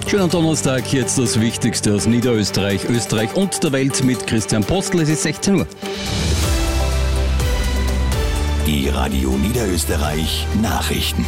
Schönen Donnerstag, jetzt das Wichtigste aus Niederösterreich, Österreich und der Welt mit Christian Postl. Es ist 16 Uhr. Die Radio Niederösterreich Nachrichten.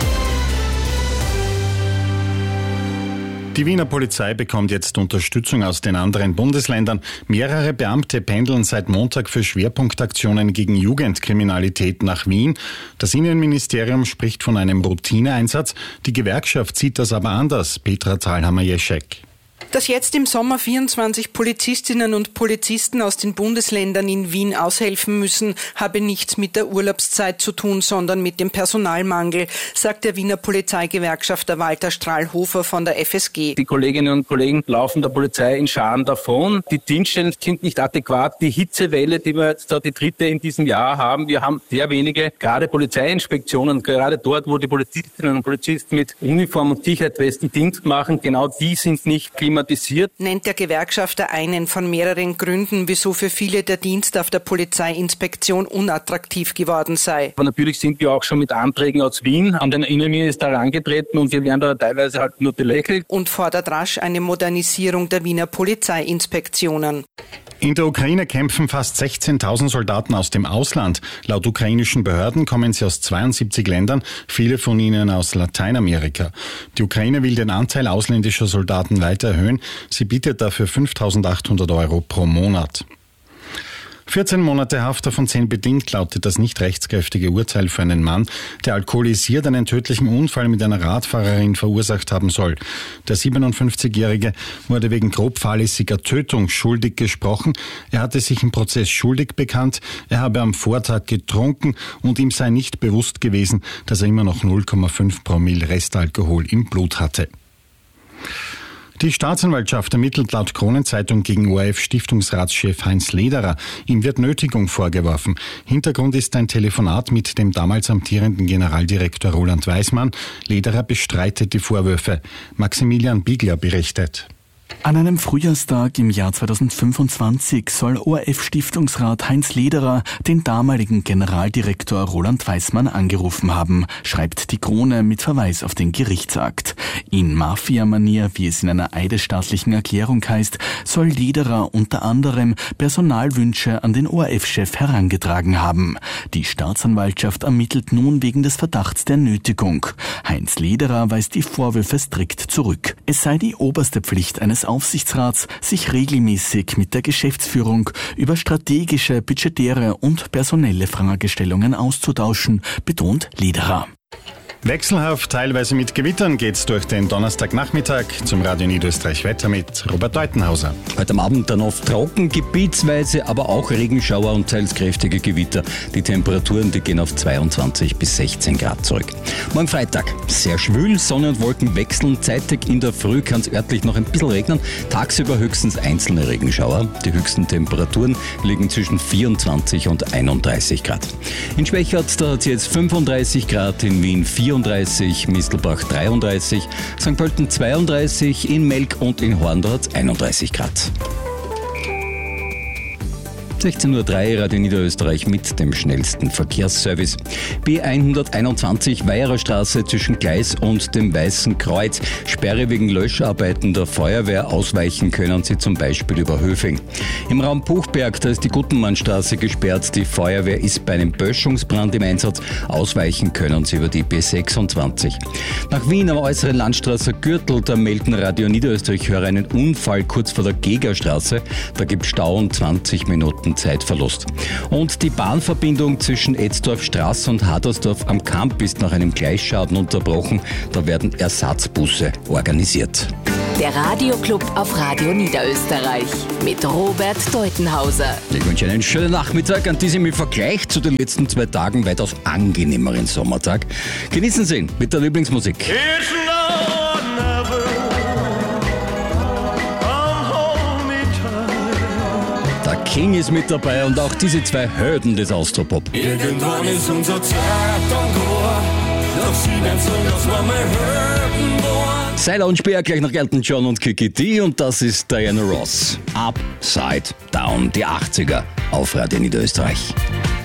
Die Wiener Polizei bekommt jetzt Unterstützung aus den anderen Bundesländern. Mehrere Beamte pendeln seit Montag für Schwerpunktaktionen gegen Jugendkriminalität nach Wien. Das Innenministerium spricht von einem Routineeinsatz. Die Gewerkschaft sieht das aber anders. Petra Thalhammer-Jeschek. Dass jetzt im Sommer 24 Polizistinnen und Polizisten aus den Bundesländern in Wien aushelfen müssen, habe nichts mit der Urlaubszeit zu tun, sondern mit dem Personalmangel, sagt der Wiener Polizeigewerkschafter Walter Strahlhofer von der FSG. Die Kolleginnen und Kollegen laufen der Polizei in Scharen davon. Die Dienststellen sind nicht adäquat. Die Hitzewelle, die wir jetzt da die dritte in diesem Jahr haben, wir haben sehr wenige, gerade Polizeiinspektionen, gerade dort, wo die Polizistinnen und Polizisten mit Uniform und Sicherheitswesten Dienst machen, genau die sind nicht klimatisiert. Nennt der Gewerkschafter einen von mehreren Gründen, wieso für viele der Dienst auf der Polizeiinspektion unattraktiv geworden sei. Aber natürlich sind wir auch schon mit Anträgen aus Wien an den Innenminister herangetreten und wir werden da teilweise halt nur belächelt. Und fordert rasch eine Modernisierung der Wiener Polizeiinspektionen. In der Ukraine kämpfen fast 16.000 Soldaten aus dem Ausland. Laut ukrainischen Behörden kommen sie aus 72 Ländern, viele von ihnen aus Lateinamerika. Die Ukraine will den Anteil ausländischer Soldaten weiter erhöhen. Sie bietet dafür 5.800 € pro Monat. 14 Monate Haft, davon 10 bedingt, lautet das nicht rechtskräftige Urteil für einen Mann, der alkoholisiert einen tödlichen Unfall mit einer Radfahrerin verursacht haben soll. Der 57-Jährige wurde wegen grob fahrlässiger Tötung schuldig gesprochen. Er hatte sich im Prozess schuldig bekannt, er habe am Vortag getrunken und ihm sei nicht bewusst gewesen, dass er immer noch 0,5 Promille Restalkohol im Blut hatte. Die Staatsanwaltschaft ermittelt laut Kronenzeitung gegen ORF-Stiftungsratschef Heinz Lederer. Ihm wird Nötigung vorgeworfen. Hintergrund ist ein Telefonat mit dem damals amtierenden Generaldirektor Roland Weismann. Lederer bestreitet die Vorwürfe. Maximilian Biegler berichtet. An einem Frühjahrstag im Jahr 2025 soll ORF-Stiftungsrat Heinz Lederer den damaligen Generaldirektor Roland Weismann angerufen haben, schreibt die Krone mit Verweis auf den Gerichtsakt. In Mafia-Manier, wie es in einer eidesstaatlichen Erklärung heißt, soll Lederer unter anderem Personalwünsche an den ORF-Chef herangetragen haben. Die Staatsanwaltschaft ermittelt nun wegen des Verdachts der Nötigung. Heinz Lederer weist die Vorwürfe strikt zurück. Es sei die oberste Pflicht eines Aufsichtsrats, sich regelmäßig mit der Geschäftsführung über strategische, budgetäre und personelle Fragestellungen auszutauschen, betont Lederer. Wechselhaft, teilweise mit Gewittern geht's durch den Donnerstagnachmittag. Zum Radio Niederösterreich Wetter mit Robert Deutenhauser. Heute am Abend dann oft trocken, gebietsweise, aber auch Regenschauer und teils kräftige Gewitter. Die Temperaturen, die gehen auf 22 bis 16 Grad zurück. Morgen Freitag, sehr schwül, Sonne und Wolken wechseln. Zeitig in der Früh kann es örtlich noch ein bisschen regnen. Tagsüber höchstens einzelne Regenschauer. Die höchsten Temperaturen liegen zwischen 24 und 31 Grad. In Schwächert, da hat es jetzt 35 Grad, in Wien 34, Mistelbach 33, St. Pölten 32, in Melk und in Horn hat es 31 Grad. 16.03 Uhr, Radio Niederösterreich mit dem schnellsten Verkehrsservice. B121 Weiherer Straße zwischen Gleis und dem Weißen Kreuz. Sperre wegen Löscharbeiten der Feuerwehr. Ausweichen können Sie zum Beispiel über Höfing. Im Raum Buchberg, da ist die Gutenmannstraße gesperrt. Die Feuerwehr ist bei einem Böschungsbrand im Einsatz. Ausweichen können Sie über die B26. Nach Wien am äußeren Landstraße Gürtel, da melden Radio Niederösterreich Hörer einen Unfall kurz vor der Gegerstraße. Da gibt es Stau und 20 Minuten Zeitverlust. Und die Bahnverbindung zwischen Etzdorf-Straße und Hadersdorf am Kamp ist nach einem Gleisschaden unterbrochen. Da werden Ersatzbusse organisiert. Der Radioclub auf Radio Niederösterreich mit Robert Deutenhauser. Ich wünsche einen schönen Nachmittag an diesem im Vergleich zu den letzten 2 Tagen weitaus angenehmeren Sommertag. Genießen Sie ihn mit der Lieblingsmusik. Der King ist mit dabei und auch diese 2 Helden des Austropop. Irgendwann ist unser Zeit dann gut, doch sie nicht so, dass wir mehr hören wollen. Seiler und Speer gleich nach Elton John und Kiki D und das ist Diana Ross. Upside Down, die 80er auf Radio Niederösterreich.